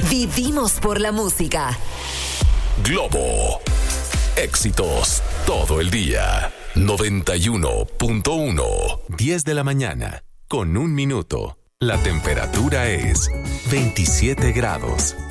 Vivimos por la música. Globo. Éxitos todo el día. 91.1. 10 de la mañana, con 1 minuto. La temperatura es 27 grados.